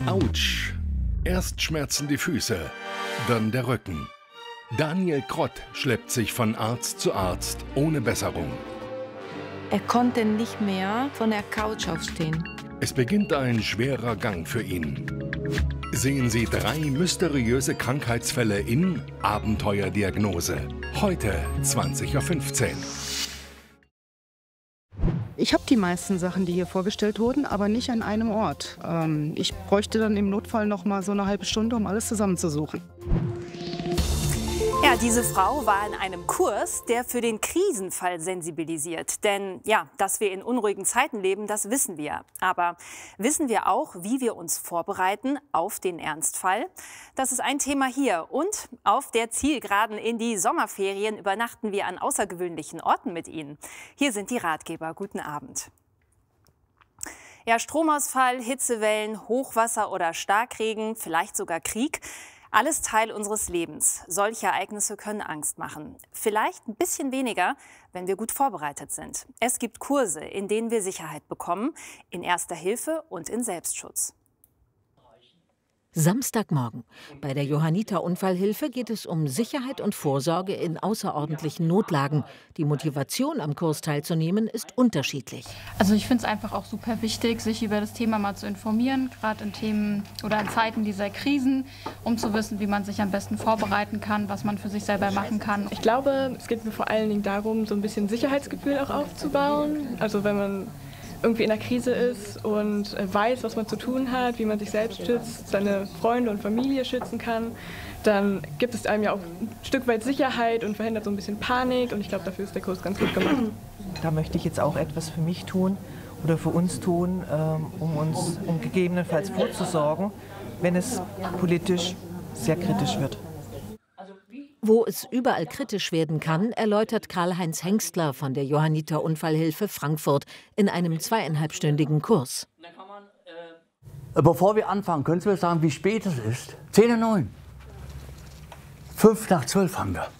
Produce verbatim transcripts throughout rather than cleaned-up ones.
Autsch. Erst schmerzen die Füße, dann der Rücken. Daniel Krott schleppt sich von Arzt zu Arzt ohne Besserung. Er konnte nicht mehr von der Couch aufstehen. Es beginnt ein schwerer Gang für ihn. Sehen Sie drei mysteriöse Krankheitsfälle in Abenteuerdiagnose. Heute zwanzig Uhr fünfzehn. Ich habe die meisten Sachen, die hier vorgestellt wurden, aber nicht an einem Ort. Ähm, ich bräuchte dann im Notfall noch mal so eine halbe Stunde, um alles zusammenzusuchen. Ja, diese Frau war in einem Kurs, der für den Krisenfall sensibilisiert. Denn ja, dass wir in unruhigen Zeiten leben, das wissen wir. Aber wissen wir auch, wie wir uns vorbereiten auf den Ernstfall? Das ist ein Thema hier. Und auf der Zielgeraden in die Sommerferien übernachten wir an außergewöhnlichen Orten mit Ihnen. Hier sind die Ratgeber. Guten Abend. Ja, Stromausfall, Hitzewellen, Hochwasser oder Starkregen, vielleicht sogar Krieg. Alles Teil unseres Lebens. Solche Ereignisse können Angst machen. Vielleicht ein bisschen weniger, wenn wir gut vorbereitet sind. Es gibt Kurse, in denen wir Sicherheit bekommen, in Erster Hilfe und in Selbstschutz. Samstagmorgen. Bei der Johanniter-Unfallhilfe geht es um Sicherheit und Vorsorge in außerordentlichen Notlagen. Die Motivation, am Kurs teilzunehmen, ist unterschiedlich. Also ich finde es einfach auch super wichtig, sich über das Thema mal zu informieren, gerade in Themen oder in Zeiten dieser Krisen, um zu wissen, wie man sich am besten vorbereiten kann, was man für sich selber machen kann. Ich glaube, es geht mir vor allen Dingen darum, so ein bisschen Sicherheitsgefühl auch aufzubauen. Also wenn man irgendwie in einer Krise ist und weiß, was man zu tun hat, wie man sich selbst schützt, seine Freunde und Familie schützen kann, dann gibt es einem ja auch ein Stück weit Sicherheit und verhindert so ein bisschen Panik. Und ich glaube, dafür ist der Kurs ganz gut gemacht. Da möchte ich jetzt auch etwas für mich tun oder für uns tun, um uns um gegebenenfalls vorzusorgen, wenn es politisch sehr kritisch wird. Wo es überall kritisch werden kann, erläutert Karl-Heinz Hengstler von der Johanniter-Unfallhilfe Frankfurt in einem zweieinhalbstündigen Kurs. Bevor wir anfangen, können Sie mir sagen, wie spät es ist? zehn Uhr neun. fünf nach zwölf haben wir.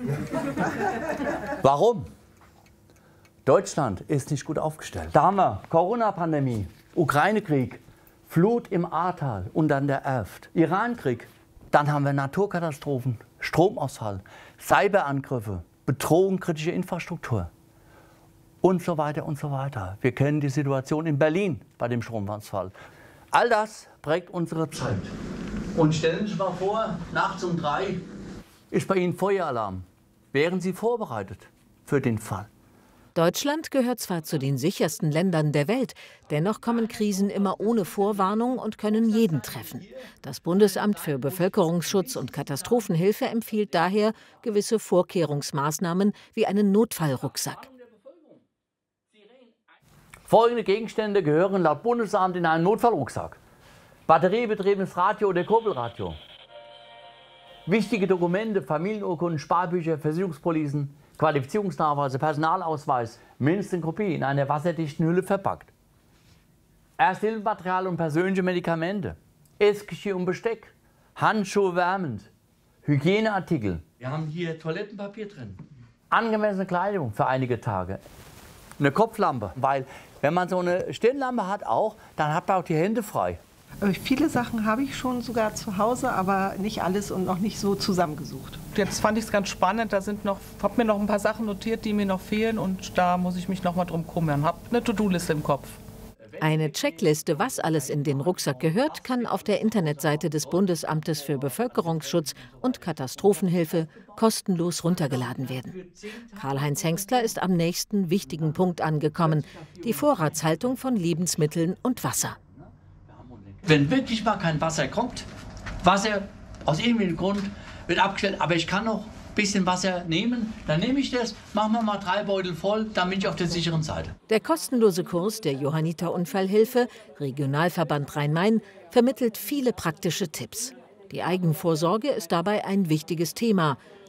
Warum? Deutschland ist nicht gut aufgestellt. Da haben wir Corona-Pandemie, Ukraine-Krieg, Flut im Ahrtal und dann der Erft, Iran-Krieg. Dann haben wir Naturkatastrophen, Stromausfall, Cyberangriffe, Bedrohung kritischer Infrastruktur und so weiter und so weiter. Wir kennen die Situation in Berlin bei dem Stromausfall. All das prägt unsere Zeit. Und stellen Sie sich mal vor, nachts um drei ist bei Ihnen Feueralarm. Wären Sie vorbereitet für den Fall? Deutschland gehört zwar zu den sichersten Ländern der Welt, dennoch kommen Krisen immer ohne Vorwarnung und können jeden treffen. Das Bundesamt für Bevölkerungsschutz und Katastrophenhilfe empfiehlt daher gewisse Vorkehrungsmaßnahmen wie einen Notfallrucksack. Folgende Gegenstände gehören laut Bundesamt in einen Notfallrucksack: batteriebetriebenes Radio oder Kurbelradio, wichtige Dokumente, Familienurkunden, Sparbücher, Versicherungspolisen, Qualifizierungsnachweise, Personalausweis, mindestens in Kopie in einer wasserdichten Hülle verpackt. Ersthilfematerial und persönliche Medikamente, Essgeschirr und Besteck, Handschuhe wärmend, Hygieneartikel. Wir haben hier Toilettenpapier drin. Angemessene Kleidung für einige Tage. Eine Kopflampe, weil wenn man so eine Stirnlampe hat auch, dann hat man auch die Hände frei. Viele Sachen habe ich schon sogar zu Hause, aber nicht alles und noch nicht so zusammengesucht. Jetzt fand ich es ganz spannend, da sind noch, habe mir noch ein paar Sachen notiert, die mir noch fehlen und da muss ich mich noch mal drum kümmern. Habe eine To-Do-Liste im Kopf. Eine Checkliste, was alles in den Rucksack gehört, kann auf der Internetseite des Bundesamtes für Bevölkerungsschutz und Katastrophenhilfe kostenlos runtergeladen werden. Karl-Heinz Hengstler ist am nächsten wichtigen Punkt angekommen: die Vorratshaltung von Lebensmitteln und Wasser. Wenn wirklich mal kein Wasser kommt, Wasser aus irgendeinem Grund wird abgestellt, aber ich kann noch ein bisschen Wasser nehmen, dann nehme ich das, machen wir mal drei Beutel voll, dann bin ich auf der sicheren Seite. Der kostenlose Kurs der Johanniter-Unfallhilfe, Regionalverband Rhein-Main, vermittelt viele praktische Tipps. Die Eigenvorsorge ist dabei ein wichtiges Thema.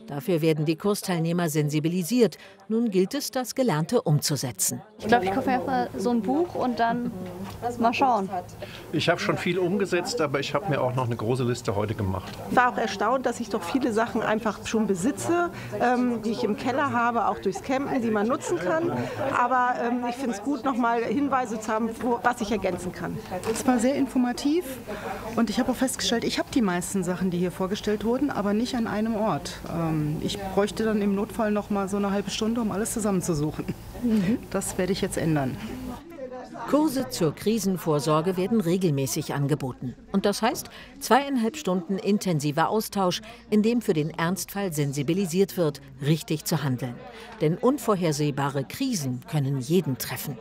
Dafür werden die Kursteilnehmer sensibilisiert. Nun gilt es, das Gelernte umzusetzen. Ich glaube, ich kaufe einfach so ein Buch und dann mal schauen. Ich habe schon viel umgesetzt, aber ich habe mir auch noch eine große Liste heute gemacht. Ich war auch erstaunt, dass ich doch viele Sachen einfach schon besitze, ähm, die ich im Keller habe, auch durchs Campen, die man nutzen kann. Aber ähm, ich finde es gut, noch mal Hinweise zu haben, wo, was ich ergänzen kann. Es war sehr informativ und ich habe auch festgestellt, ich habe die meisten Sachen, die hier vorgestellt wurden, aber nicht an einem Ort. Ähm, ich bräuchte dann im Notfall noch mal so eine halbe Stunde, um alles zusammenzusuchen. Mhm. Das werde ich jetzt ändern. Kurse zur Krisenvorsorge werden regelmäßig angeboten. Und das heißt, zweieinhalb Stunden intensiver Austausch, in dem für den Ernstfall sensibilisiert wird, richtig zu handeln. Denn unvorhersehbare Krisen können jeden treffen.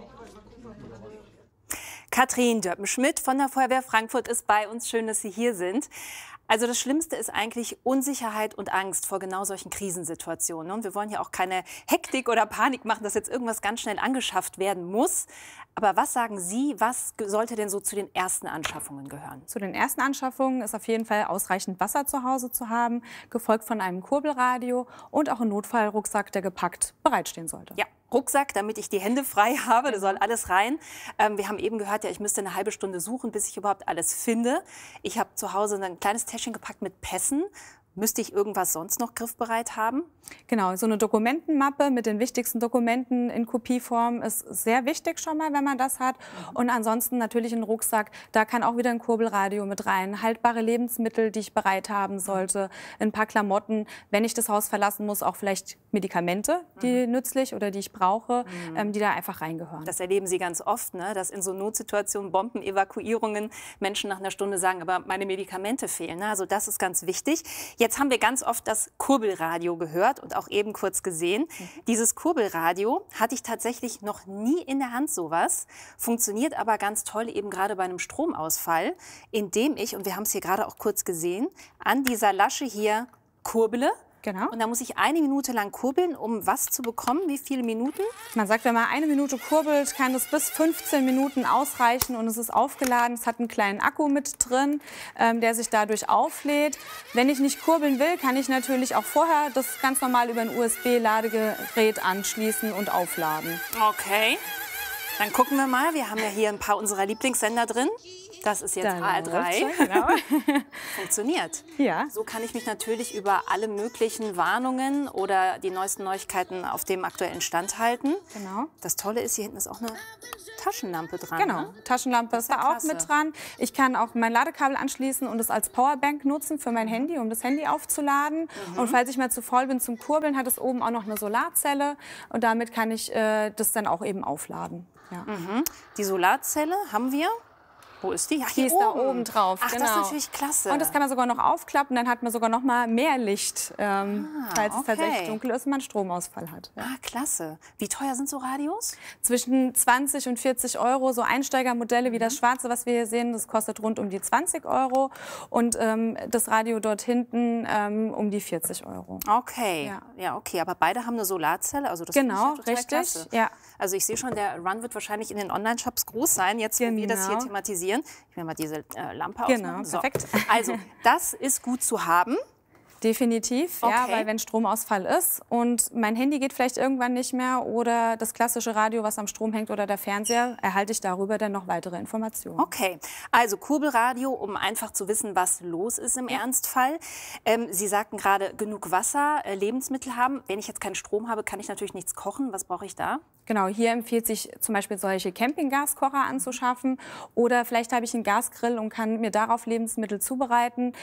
Katrin Dörpen-Schmidt von der Feuerwehr Frankfurt ist bei uns. Schön, dass Sie hier sind. Also das Schlimmste ist eigentlich Unsicherheit und Angst vor genau solchen Krisensituationen. Und wir wollen ja auch keine Hektik oder Panik machen, dass jetzt irgendwas ganz schnell angeschafft werden muss. Aber was sagen Sie, was sollte denn so zu den ersten Anschaffungen gehören? Zu den ersten Anschaffungen ist auf jeden Fall ausreichend Wasser zu Hause zu haben, gefolgt von einem Kurbelradio und auch ein Notfallrucksack, der gepackt bereitstehen sollte. Ja. Rucksack, damit ich die Hände frei habe, da soll alles rein. Ähm, wir haben eben gehört, ja, ich müsste eine halbe Stunde suchen, bis ich überhaupt alles finde. Ich habe zu Hause ein kleines Täschchen gepackt mit Pässen. Müsste ich irgendwas sonst noch griffbereit haben? Genau, so eine Dokumentenmappe mit den wichtigsten Dokumenten in Kopieform ist sehr wichtig schon mal, wenn man das hat. Mhm. Und ansonsten natürlich ein Rucksack, da kann auch wieder ein Kurbelradio mit rein, haltbare Lebensmittel, die ich bereit haben sollte, ein paar Klamotten, wenn ich das Haus verlassen muss, auch vielleicht Medikamente, die mhm. nützlich oder die ich brauche, mhm. ähm, die da einfach reingehören. Das erleben Sie ganz oft, ne? Dass in so Notsituationen, Bombenevakuierungen Menschen nach einer Stunde sagen, aber meine Medikamente fehlen. Ne? Also das ist ganz wichtig. Jetzt haben wir ganz oft das Kurbelradio gehört und auch eben kurz gesehen. Mhm. Dieses Kurbelradio hatte ich tatsächlich noch nie in der Hand, sowas. Funktioniert aber ganz toll eben gerade bei einem Stromausfall, indem ich, und wir haben es hier gerade auch kurz gesehen, an dieser Lasche hier kurbele. Genau. Und da muss ich eine Minute lang kurbeln, um was zu bekommen? Wie viele Minuten? Man sagt, wenn man eine Minute kurbelt, kann es bis fünfzehn Minuten ausreichen und es ist aufgeladen. Es hat einen kleinen Akku mit drin, ähm, der sich dadurch auflädt. Wenn ich nicht kurbeln will, kann ich natürlich auch vorher das ganz normal über ein U S B-Ladegerät anschließen und aufladen. Okay, dann gucken wir mal. Wir haben ja hier ein paar unserer Lieblingssender drin. Das ist jetzt H R drei. Genau. Funktioniert. Ja. So kann ich mich natürlich über alle möglichen Warnungen oder die neuesten Neuigkeiten auf dem aktuellen Stand halten. Genau. Das Tolle ist, hier hinten ist auch eine Taschenlampe dran. Genau, ne? Taschenlampe ist da auch mit dran. Ich kann auch mein Ladekabel anschließen und es als Powerbank nutzen für mein Handy, um das Handy aufzuladen. Mhm. Und falls ich mal zu faul bin zum Kurbeln, hat es oben auch noch eine Solarzelle. Und damit kann ich äh, das dann auch eben aufladen. Ja. Mhm. Die Solarzelle haben wir. Wo ist die? Ach, hier die ist oben. da oben drauf. Ach, genau. Das ist natürlich klasse. Und das kann man sogar noch aufklappen, dann hat man sogar noch mal mehr Licht, ähm, ah, falls es okay. tatsächlich dunkel ist und man einen Stromausfall hat. Ja. Ah, klasse. Wie teuer sind so Radios? Zwischen zwanzig und vierzig Euro. So Einsteigermodelle wie das schwarze, was wir hier sehen, das kostet rund um die zwanzig Euro. Und ähm, das Radio dort hinten ähm, um die vierzig Euro. Okay, ja. ja, okay. Aber beide haben eine Solarzelle. Also das genau, ich ja total richtig. Klasse. Ja. Also ich sehe schon, der Run wird wahrscheinlich in den Online-Shops groß sein, jetzt wo genau. wir das hier thematisieren. Ich will mal diese äh, Lampe genau, ausmachen. So. Perfekt. Also, das ist gut zu haben. Definitiv, okay. ja, weil wenn Stromausfall ist und mein Handy geht vielleicht irgendwann nicht mehr oder das klassische Radio, was am Strom hängt oder der Fernseher, erhalte ich darüber dann noch weitere Informationen. Okay, also Kurbelradio, um einfach zu wissen, was los ist im ja. Ernstfall. Ähm, Sie sagten gerade, genug Wasser, äh, Lebensmittel haben. Wenn ich jetzt keinen Strom habe, kann ich natürlich nichts kochen. Was brauche ich da? Genau, hier empfiehlt sich zum Beispiel solche Campinggaskocher anzuschaffen oder vielleicht habe ich einen Gasgrill und kann mir darauf Lebensmittel zubereiten.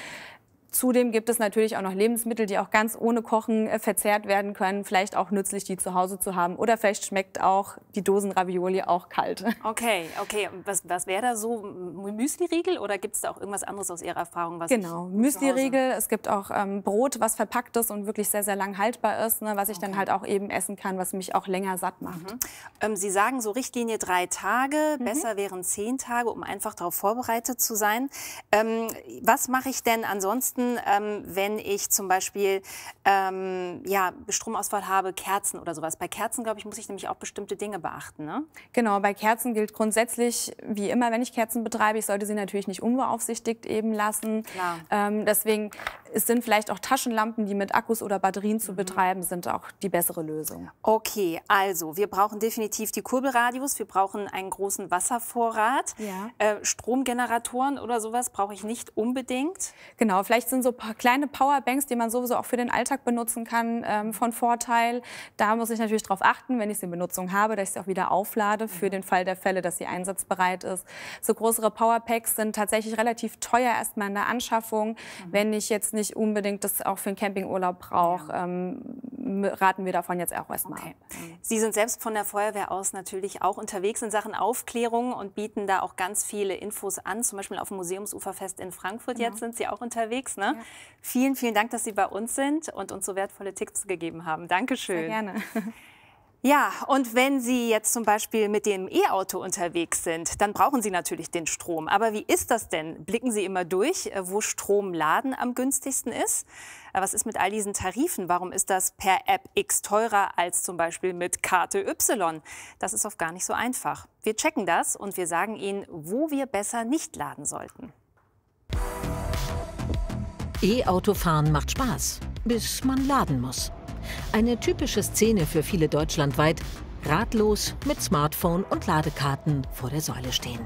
Zudem gibt es natürlich auch noch Lebensmittel, die auch ganz ohne Kochen äh, verzehrt werden können. Vielleicht auch nützlich, die zu Hause zu haben. Oder vielleicht schmeckt auch die Dosen Ravioli auch kalt. Okay, okay. Und was, was wäre da so? Müsli-Riegel oder gibt es da auch irgendwas anderes aus Ihrer Erfahrung? Was genau, Müsli-Riegel. Es gibt auch ähm, Brot, was verpackt ist und wirklich sehr, sehr lang haltbar ist, ne, was ich okay. dann halt auch eben essen kann, was mich auch länger satt macht. Mhm. Ähm, Sie sagen so Richtlinie drei Tage, mhm. besser wären zehn Tage, um einfach darauf vorbereitet zu sein. Ähm, was mache ich denn ansonsten? Ähm, wenn ich zum Beispiel ähm, ja, Stromausfall habe, Kerzen oder sowas. Bei Kerzen, glaube ich, muss ich nämlich auch bestimmte Dinge beachten. Ne? Genau, bei Kerzen gilt grundsätzlich, wie immer, wenn ich Kerzen betreibe, ich sollte sie natürlich nicht unbeaufsichtigt eben lassen. Klar. Ähm, deswegen es sind vielleicht auch Taschenlampen, die mit Akkus oder Batterien zu betreiben, sind auch die bessere Lösung. Okay, also wir brauchen definitiv die Kurbelradios, wir brauchen einen großen Wasservorrat. Ja. Äh, Stromgeneratoren oder sowas brauche ich nicht unbedingt. Genau, vielleicht sind so pa- kleine Powerbanks, die man sowieso auch für den Alltag benutzen kann, ähm, von Vorteil. Da muss ich natürlich darauf achten, wenn ich sie in Benutzung habe, dass ich sie auch wieder auflade für den Fall der Fälle, dass sie einsatzbereit ist. So größere Powerpacks sind tatsächlich relativ teuer erstmal in der Anschaffung. Mhm. Wenn ich jetzt nicht unbedingt das auch für einen Campingurlaub brauche, ja. ähm, raten wir davon jetzt auch erstmal okay. ab. Sie sind selbst von der Feuerwehr aus natürlich auch unterwegs in Sachen Aufklärung und bieten da auch ganz viele Infos an, zum Beispiel auf dem Museumsuferfest in Frankfurt. Genau. Jetzt sind Sie auch unterwegs. Ne? Ja. Vielen, vielen Dank, dass Sie bei uns sind und uns so wertvolle Tipps gegeben haben. Dankeschön. Sehr gerne. Ja, und wenn Sie jetzt zum Beispiel mit dem E-Auto unterwegs sind, dann brauchen Sie natürlich den Strom. Aber wie ist das denn? Blicken Sie immer durch, wo Stromladen am günstigsten ist? Was ist mit all diesen Tarifen? Warum ist das per App X teurer als zum Beispiel mit Karte Y? Das ist oft gar nicht so einfach. Wir checken das und wir sagen Ihnen, wo wir besser nicht laden sollten. E-Autofahren macht Spaß, bis man laden muss. Eine typische Szene für viele deutschlandweit, ratlos mit Smartphone und Ladekarten vor der Säule stehen.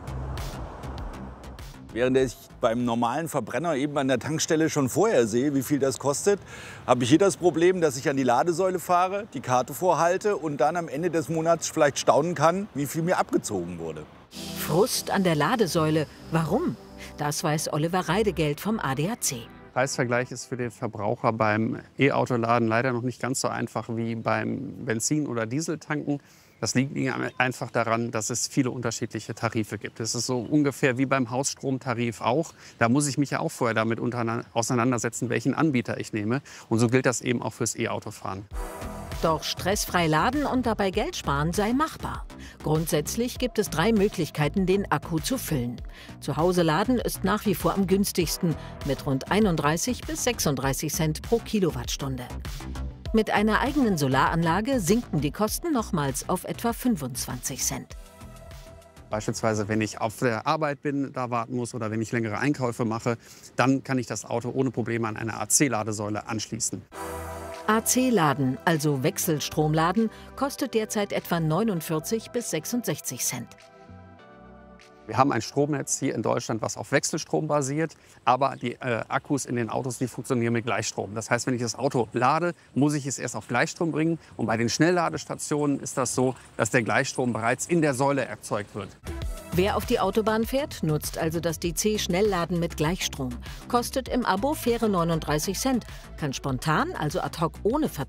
Während ich beim normalen Verbrenner eben an der Tankstelle schon vorher sehe, wie viel das kostet, habe ich hier das Problem, dass ich an die Ladesäule fahre, die Karte vorhalte und dann am Ende des Monats vielleicht staunen kann, wie viel mir abgezogen wurde. Frust an der Ladesäule. Warum? Das weiß Oliver Reidegeld vom A D A C. Preisvergleich ist für den Verbraucher beim E-Autoladen leider noch nicht ganz so einfach wie beim Benzin- oder Dieseltanken. Das liegt einfach daran, dass es viele unterschiedliche Tarife gibt. Es ist so ungefähr wie beim Hausstromtarif auch. Da muss ich mich ja auch vorher damit auseinandersetzen, welchen Anbieter ich nehme. Und so gilt das eben auch fürs E-Autofahren. Doch stressfrei laden und dabei Geld sparen sei machbar. Grundsätzlich gibt es drei Möglichkeiten, den Akku zu füllen. Zu Hause laden ist nach wie vor am günstigsten mit rund einunddreißig bis sechsunddreißig Cent pro Kilowattstunde. Mit einer eigenen Solaranlage sinken die Kosten nochmals auf etwa fünfundzwanzig Cent. Beispielsweise, wenn ich auf der Arbeit bin, da warten muss oder wenn ich längere Einkäufe mache, dann kann ich das Auto ohne Probleme an eine A C-Ladesäule anschließen. A C-Laden, also Wechselstromladen, kostet derzeit etwa neunundvierzig bis sechsundsechzig Cent. Wir haben ein Stromnetz hier in Deutschland, was auf Wechselstrom basiert, aber die äh, Akkus in den Autos, die funktionieren mit Gleichstrom. Das heißt, wenn ich das Auto lade, muss ich es erst auf Gleichstrom bringen. Und bei den Schnellladestationen ist das so, dass der Gleichstrom bereits in der Säule erzeugt wird. Wer auf die Autobahn fährt, nutzt also das D C-Schnellladen mit Gleichstrom. Kostet im Abo faire neununddreißig Cent, kann spontan, also ad hoc ohne Vertrag,